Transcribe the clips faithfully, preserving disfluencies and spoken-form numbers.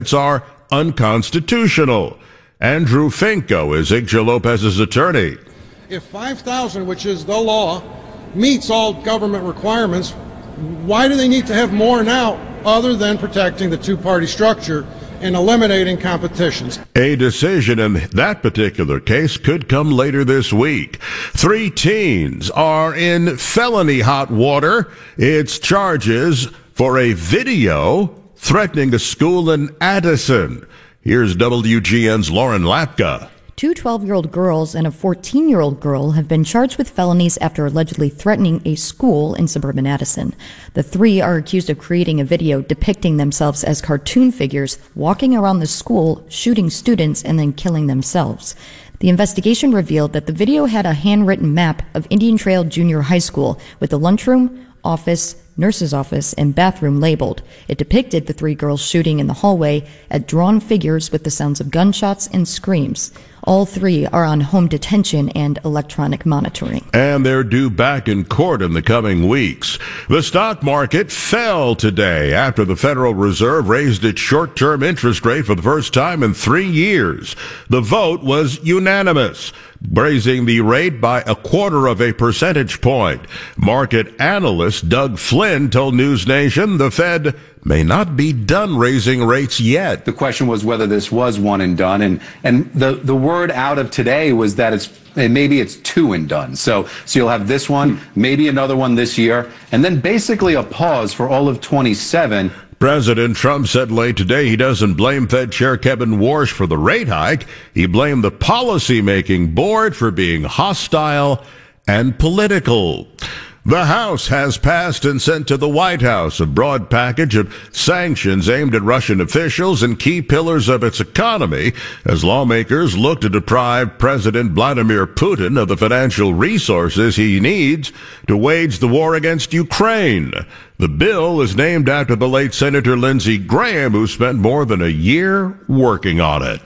are unconstitutional. Andrew Finko is Igja Lopez's attorney. If five thousand, which is the law, meets all government requirements, why do they need to have more now other than protecting the two-party structure and eliminating competitions? A decision in that particular case could come later this week. Three teens are in felony hot water. It's charges for a video threatening a school in Addison. Here's W G N's Lauren Lapka. Two twelve-year-old girls and a fourteen-year-old girl have been charged with felonies after allegedly threatening a school in suburban Addison. The three are accused of creating a video depicting themselves as cartoon figures walking around the school, shooting students, and then killing themselves. The investigation revealed that the video had a handwritten map of Indian Trail Junior High School with the lunchroom, office, nurse's office, and bathroom labeled. It depicted the three girls shooting in the hallway at drawn figures with the sounds of gunshots and screams. All three are on home detention and electronic monitoring. And they're due back in court in the coming weeks. The stock market fell today after the Federal Reserve raised its short-term interest rate for the first time in three years. The vote was unanimous, raising the rate by a quarter of a percentage point. Market analyst Doug Flynn told News Nation the Fed may not be done raising rates yet. The question was whether this was one and done, and and the the word out of today was that it's maybe it's two and done. So so you'll have this one, maybe another one this year, and then basically a pause for all of twenty-seven. President Trump said late today he doesn't blame Fed Chair Kevin Warsh for the rate hike. He blamed the policymaking board for being hostile and political. The House has passed and sent to the White House a broad package of sanctions aimed at Russian officials and key pillars of its economy as lawmakers look to deprive President Vladimir Putin of the financial resources he needs to wage the war against Ukraine. The bill is named after the late Senator Lindsey Graham, who spent more than a year working on it.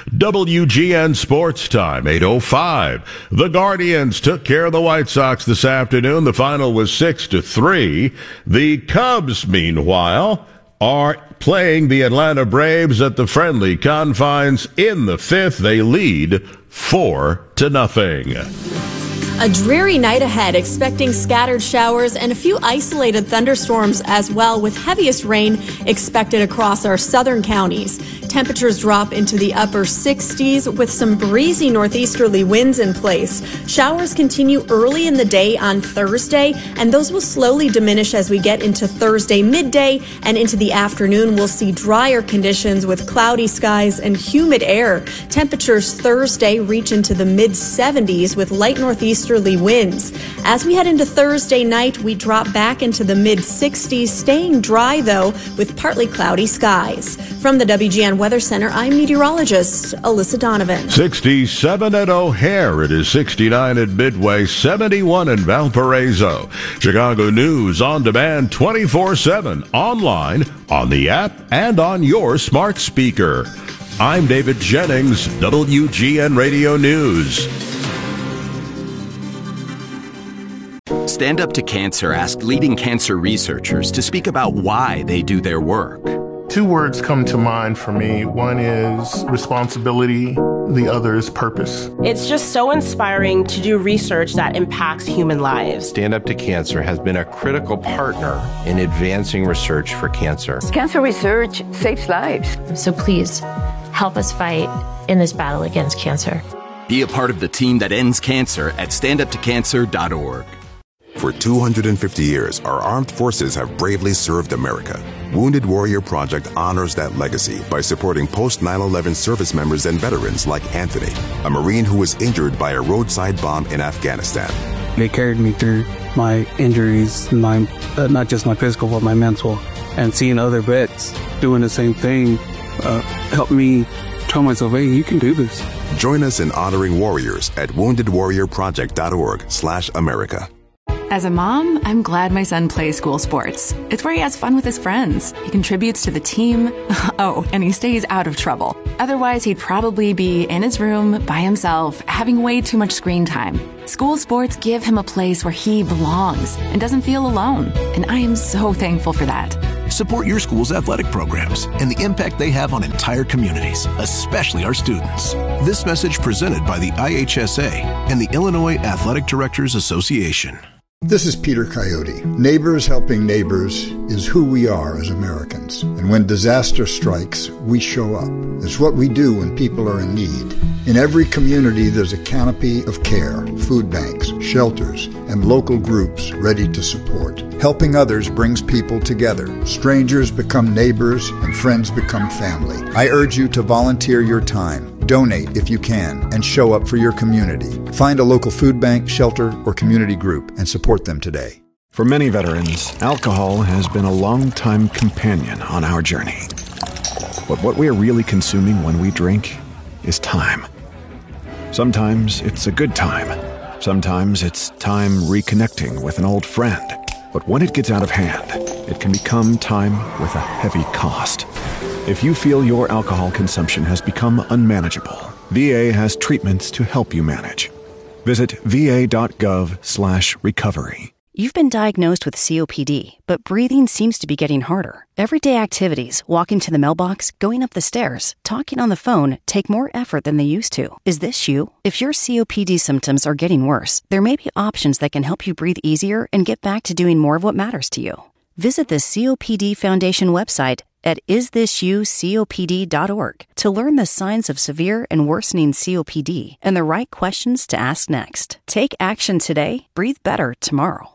W G N Sports Time, eight oh five. The Guardians took care of the White Sox this afternoon. The final was six to three. The Cubs, meanwhile, are playing the Atlanta Braves at the friendly confines. In the fifth, they lead four to nothing. A dreary night ahead, expecting scattered showers and a few isolated thunderstorms as well, with heaviest rain expected across our southern counties. Temperatures drop into the upper sixties with some breezy northeasterly winds in place. Showers continue early in the day on Thursday, and those will slowly diminish as we get into Thursday midday and into the afternoon. We'll see drier conditions with cloudy skies and humid air. Temperatures Thursday reach into the mid seventies with light northeasterly winds. As we head into Thursday night, we drop back into the mid sixties, staying dry though with partly cloudy skies. From the W G N Weather Center, I'm meteorologist Alyssa Donovan. sixty-seven at O'Hare. It is sixty-nine at Midway, seventy-one in Valparaiso. Chicago News on demand twenty-four seven, online, on the app, and on your smart speaker. I'm David Jennings, W G N Radio News. Stand Up to Cancer asked leading cancer researchers to speak about why they do their work. Two words come to mind for me. One is responsibility. The other is purpose. It's just so inspiring to do research that impacts human lives. Stand Up to Cancer has been a critical partner in advancing research for cancer. Cancer research saves lives. So please, help us fight in this battle against cancer. Be a part of the team that ends cancer at stand up to cancer dot org. For two hundred fifty years, our armed forces have bravely served America. Wounded Warrior Project honors that legacy by supporting post nine eleven service members and veterans like Anthony, a Marine who was injured by a roadside bomb in Afghanistan. They carried me through my injuries, my uh, not just my physical, but my mental. And seeing other vets doing the same thing uh, helped me tell myself, hey, you can do this. Join us in honoring warriors at wounded warrior project dot org slash America. As a mom, I'm glad my son plays school sports. It's where he has fun with his friends. He contributes to the team. Oh, and he stays out of trouble. Otherwise, he'd probably be in his room by himself, having way too much screen time. School sports give him a place where he belongs and doesn't feel alone. And I am so thankful for that. Support your school's athletic programs and the impact they have on entire communities, especially our students. This message presented by the I H S A and the Illinois Athletic Directors Association. This is Peter Coyote. Neighbors helping neighbors is who we are as Americans. And when disaster strikes, we show up. It's what we do when people are in need. In every community, there's a canopy of care, food banks, shelters, and local groups ready to support. Helping others brings people together. Strangers become neighbors, and friends become family. I urge you to volunteer your time. Donate if you can, and show up for your community. Find a local food bank, shelter, or community group and support them today. For many veterans, alcohol has been a long-time companion on our journey. But what we are really consuming when we drink is time. Sometimes it's a good time. Sometimes it's time reconnecting with an old friend. But when it gets out of hand, it can become time with a heavy cost. If you feel your alcohol consumption has become unmanageable, V A has treatments to help you manage. Visit va.gov slash recovery. You've been diagnosed with C O P D, but breathing seems to be getting harder. Everyday activities, walking to the mailbox, going up the stairs, talking on the phone, take more effort than they used to. Is this you? If your C O P D symptoms are getting worse, there may be options that can help you breathe easier and get back to doing more of what matters to you. Visit the C O P D Foundation website at is this you C O P D dot org to learn the signs of severe and worsening C O P D and the right questions to ask next. Take action today, breathe better tomorrow.